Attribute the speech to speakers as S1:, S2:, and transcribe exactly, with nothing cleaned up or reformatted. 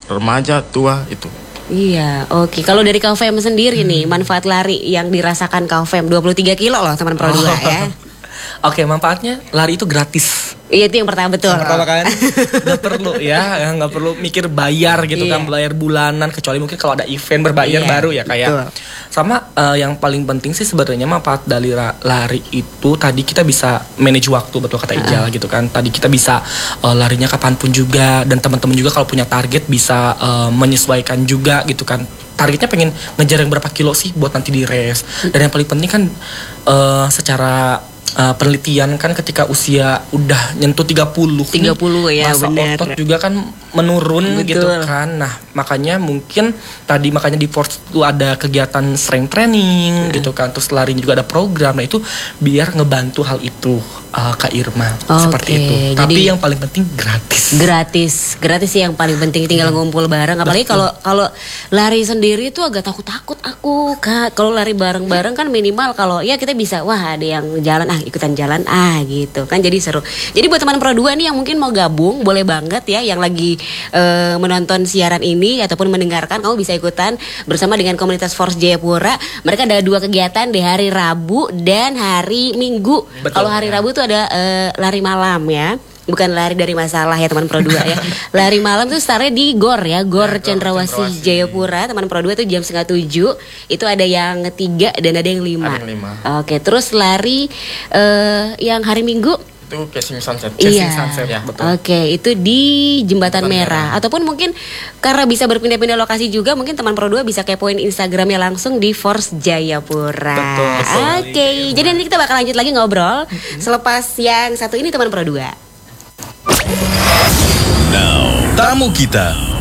S1: remaja, tua itu.
S2: Iya, oke. Kalau dari Kak Fem sendiri hmm. nih, manfaat lari yang dirasakan Kak Fem dua puluh tiga kilo loh teman Pro dua oh. ya.
S3: Oke, manfaatnya lari itu gratis.
S2: Iya, itu yang pertama, betul.
S3: Yang pertama kan nggak perlu ya, nggak perlu mikir bayar gitu iya. kan, bayar bulanan, kecuali mungkin kalau ada event berbayar iya, baru ya kayak. Betul. Sama uh, yang paling penting sih sebenarnya manfaat dari lari itu tadi kita bisa manage waktu, betul kata Ijal uh. gitu kan. Tadi kita bisa uh, larinya kapanpun juga, dan teman-teman juga kalau punya target bisa uh, menyesuaikan juga gitu kan. Targetnya pengen ngejar yang berapa kilo sih buat nanti di race. Dan yang paling penting kan uh, secara Uh, penelitian kan ketika usia udah nyentuh tiga puluh
S2: tiga puluh nih, ya
S3: masa
S2: bener.
S3: otot juga kan menurun. Betul. Gitu kan. Nah makanya mungkin tadi makanya di Force itu ada kegiatan strength training hmm. gitu kan, terus lari juga ada program. Nah itu biar ngebantu hal itu uh, Kak Irma. Okay. Seperti itu. Jadi, tapi yang paling penting gratis.
S2: Gratis, gratis sih yang paling penting, tinggal hmm. ngumpul bareng. Apalagi kalau kalau lari sendiri itu agak takut-takut aku Kak. Kalau lari bareng-bareng kan minimal kalau ya kita bisa, wah ada yang jalan, ah ikutan jalan ah gitu kan, jadi seru. Jadi buat teman Pro dua nih yang mungkin mau gabung, boleh banget ya, yang lagi uh, menonton siaran ini ataupun mendengarkan, kamu bisa ikutan bersama dengan komunitas Force Jayapura. Mereka ada dua kegiatan di hari Rabu dan hari Minggu. Kalau hari Rabu tuh ada uh, lari malam ya. Bukan lari dari masalah ya teman Pro dua ya. Lari malam tuh startnya di Gor ya, Gor ya, Cendrawasih Jayapura. Teman Pro dua tuh jam setengah tujuh. Itu ada yang tiga dan ada yang lima.
S1: Ada yang lima.
S2: Oke, terus lari uh, yang hari Minggu
S1: itu Chasing Sunset.
S2: Iya.
S1: Sunset ya, betul.
S2: Oke, itu di Jembatan Merah. Merah. Ataupun mungkin karena bisa berpindah-pindah lokasi juga, mungkin teman Pro dua bisa kepoin Instagramnya langsung di Force Jayapura.
S1: Betul.
S2: Oke, okay. Jadi nanti kita bakal lanjut lagi ngobrol mm-hmm. selepas yang satu ini teman Pro dua.
S4: Now, tamu kita